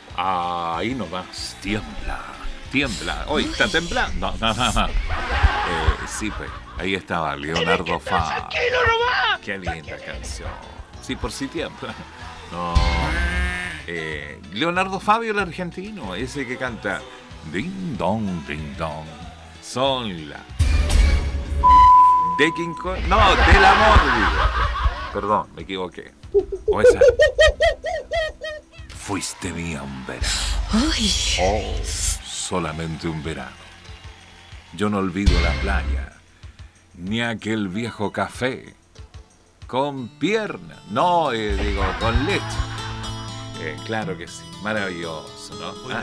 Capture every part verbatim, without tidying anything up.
Ahí nomás, tiembla, tiembla. Hoy está temblando. No, no, no. Eh, sí, pues, ahí estaba Leonardo Fabio. Qué linda canción. Sí, por si tiembla. No. Eh, Leonardo Fabio, el argentino, ese que canta Ding Dong, Ding Dong. Son la. De King Kong. No, del amor, digo. Perdón, me equivoqué. O esa. Fuiste mía un verano. Ay. Oh, solamente un verano. Yo no olvido la playa, ni aquel viejo café con pierna. No, eh, digo, con leche. Eh, claro que sí, maravilloso, ¿no? Ah.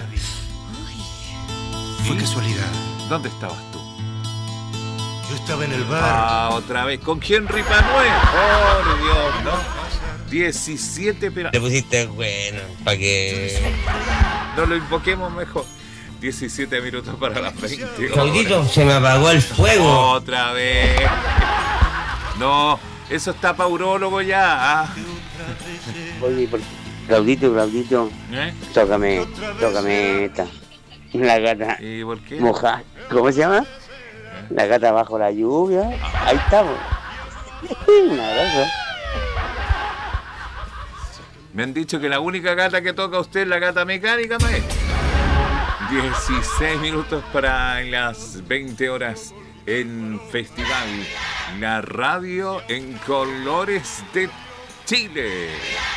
Fue casualidad. ¿Dónde estabas tú? Yo estaba en el bar. Ah, otra vez, con Henry Panuel. Por Dios, ¿no? diecisiete, pero... Te pusiste bueno, para que... No lo invoquemos mejor. diecisiete minutos para las veinte. Claudito, se me apagó el fuego. Otra vez. No, eso está pa' urólogo ya. ¿Ah? Oye, por... Claudito, Claudito, ¿Eh? tócame, tócame esta. La gata ¿Y por qué? moja. ¿Cómo se llama? La gata bajo la lluvia. Ahí estamos. Un abrazo. Me han dicho que la única gata que toca a usted es la gata mecánica, ¿no es? dieciséis minutos para las veinte horas en Festival. La radio en colores de Chile.